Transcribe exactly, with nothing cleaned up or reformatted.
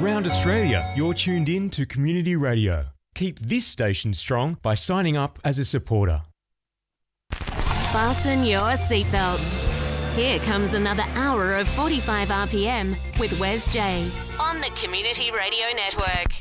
Around Australia, you're tuned in to Community Radio. Keep this station strong by signing up as a supporter. Fasten your seatbelts. Here comes another hour of forty-five R P M with Wes J on the Community Radio Network.